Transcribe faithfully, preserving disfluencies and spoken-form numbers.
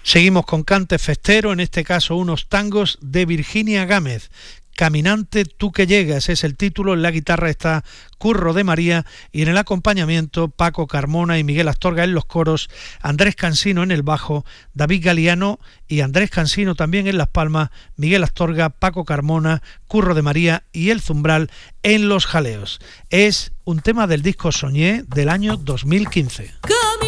Seguimos con cante festero, en este caso unos tangos de Virginia Gámez. Caminante, tú que llegas, es el título. En la guitarra está Curro de María y en el acompañamiento Paco Carmona y Miguel Astorga en los coros, Andrés Cansino en el bajo, David Galiano y Andrés Cansino también en las palmas, Miguel Astorga, Paco Carmona, Curro de María y el Zumbral en los jaleos. Es un tema del disco Soñé del año dos mil quince.